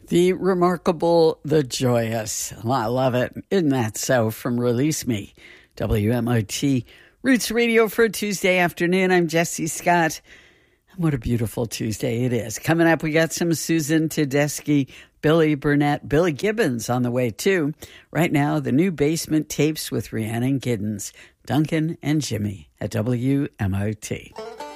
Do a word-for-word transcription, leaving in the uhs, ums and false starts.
The remarkable, the joyous. Well, I love it. Isn't that so? From Release Me, W M O T Roots Radio for a Tuesday afternoon. I'm Jesse Scott. What a beautiful Tuesday it is. Coming up, we got some Susan Tedeschi, Billy Burnett, Billy Gibbons on the way too. Right now, the new Basement Tapes with Rhiannon Giddens, Duncan and Jimmy at W M O T.